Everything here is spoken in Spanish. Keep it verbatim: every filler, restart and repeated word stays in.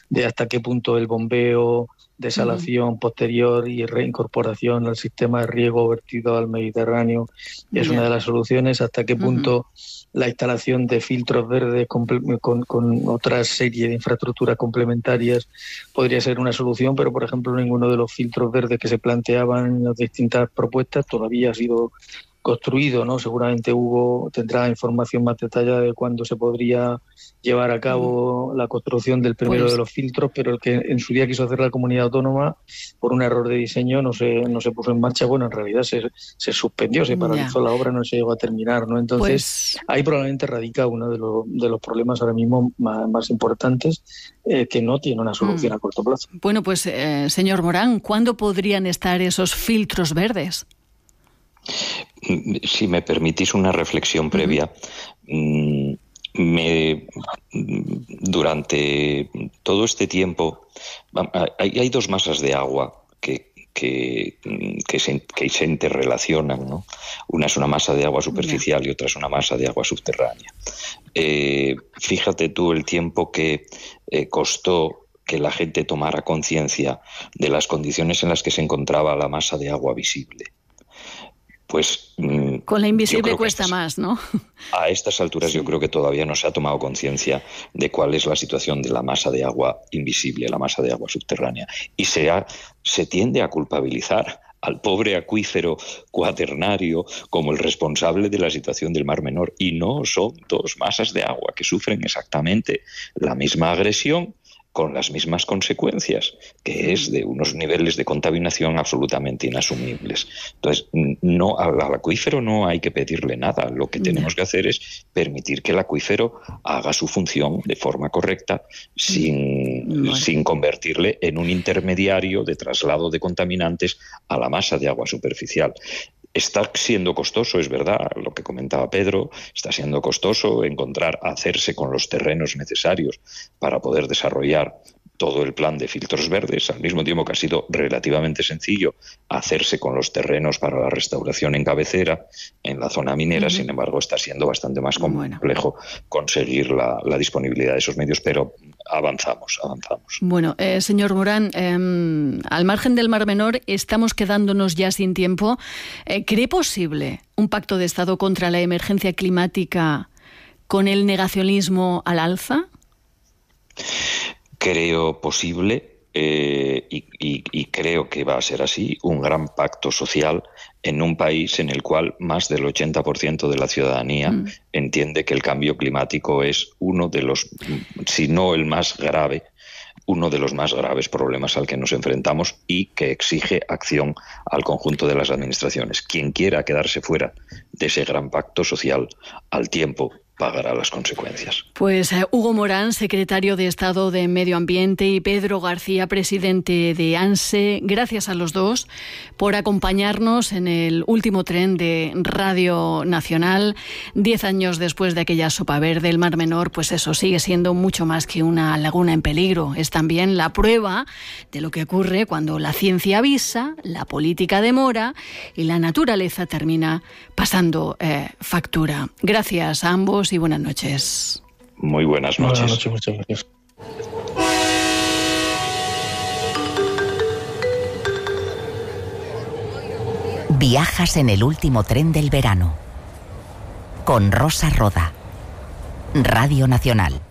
de hasta qué punto el bombeo, desalación uh-huh. posterior y reincorporación al sistema de riego vertido al Mediterráneo es yeah. una de las soluciones, hasta qué punto uh-huh. la instalación de filtros verdes con, con, con otra serie de infraestructuras complementarias podría ser una solución, pero por ejemplo ninguno de los filtros verdes que se planteaban en las distintas propuestas todavía ha sido construido, ¿no? Seguramente Hugo tendrá información más detallada de cuándo se podría llevar a cabo la construcción del primero pues, de los filtros, pero el que en su día quiso hacer la comunidad autónoma por un error de diseño no se no se puso en marcha. Bueno, en realidad se, se suspendió, se paralizó yeah. la obra, no se llegó a terminar, ¿no? Entonces pues, ahí probablemente radica uno de, lo, de los problemas ahora mismo más, más importantes, eh, que no tiene una solución mm. a corto plazo. Bueno, pues eh, señor Morán, ¿cuándo podrían estar esos filtros verdes? Si me permitís una reflexión previa, uh-huh. me, durante todo este tiempo hay, hay dos masas de agua que, que, que, se, que se interrelacionan, ¿no? Una es una masa de agua superficial yeah. y otra es una masa de agua subterránea. Eh, fíjate tú el tiempo que eh, costó que la gente tomara conciencia de las condiciones en las que se encontraba la masa de agua visible. Pues con la invisible cuesta estas, más, ¿no? A estas alturas sí. yo creo que todavía no se ha tomado conciencia de cuál es la situación de la masa de agua invisible, la masa de agua subterránea. Y se, ha, se tiende a culpabilizar al pobre acuífero cuaternario como el responsable de la situación del Mar Menor. Y no, son dos masas de agua que sufren exactamente la misma agresión, con las mismas consecuencias, que es de unos niveles de contaminación absolutamente inasumibles. Entonces, no, al, al acuífero no hay que pedirle nada. Lo que tenemos que hacer es permitir que el acuífero haga su función de forma correcta, sin, bueno. sin convertirle en un intermediario de traslado de contaminantes a la masa de agua superficial. Está siendo costoso, es verdad, lo que comentaba Pedro, está siendo costoso encontrar, hacerse con los terrenos necesarios para poder desarrollar todo el plan de filtros verdes, al mismo tiempo que ha sido relativamente sencillo hacerse con los terrenos para la restauración en cabecera, en la zona minera. Uh-huh. Sin embargo, está siendo bastante más complejo bueno. conseguir la, la disponibilidad de esos medios, pero avanzamos, avanzamos. Bueno, eh, señor Morán, eh, al margen del Mar Menor estamos quedándonos ya sin tiempo. Eh, ¿Cree posible un pacto de Estado contra la emergencia climática con el negacionismo al alza? Creo posible eh, y, y, y creo que va a ser así, un gran pacto social en un país en el cual más del ochenta por ciento de la ciudadanía mm. entiende que el cambio climático es uno de los, si no el más grave, uno de los más graves problemas al que nos enfrentamos y que exige acción al conjunto de las administraciones. Quien quiera quedarse fuera de ese gran pacto social al tiempo pagará las consecuencias. Pues eh, Hugo Morán, secretario de Estado de Medio Ambiente, y Pedro García, presidente de ANSE, gracias a los dos por acompañarnos en el último tren de Radio Nacional. Diez años después de aquella sopa verde, el Mar Menor, pues eso, sigue siendo mucho más que una laguna en peligro. Es también la prueba de lo que ocurre cuando la ciencia avisa, la política demora y la naturaleza termina pasando eh, factura. Gracias a ambos y buenas noches. Muy buenas noches. Buenas noches, muchas gracias. Viajas en el último tren del verano. Con Rosa Roda. Radio Nacional.